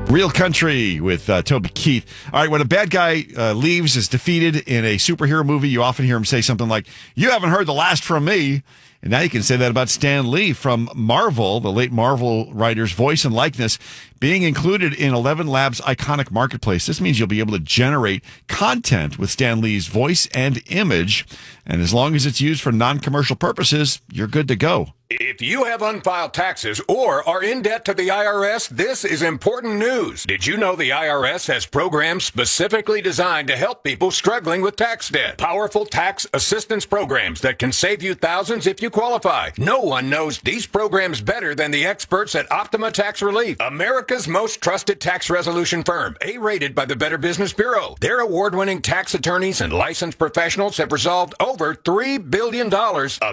Real Country with Toby Keith. All right, when a bad guy leaves, is defeated in a superhero movie, you often hear him say something like, "You haven't heard the last from me." And now you can say that about Stan Lee from Marvel, the late Marvel writer's voice and likeness, being included in 11 Labs' iconic marketplace. This means you'll be able to generate content with Stan Lee's voice and image. And as long as it's used for non-commercial purposes, you're good to go. If you have unfiled taxes or are in debt to the IRS, this is important news. Did you know the IRS has programs specifically designed to help people struggling with tax debt? Powerful tax assistance programs that can save you thousands if you qualify. No one knows these programs better than the experts at Optima Tax Relief, America's most trusted tax resolution firm, A-rated by the Better Business Bureau. Their award-winning tax attorneys and licensed professionals have resolved over $3 billion of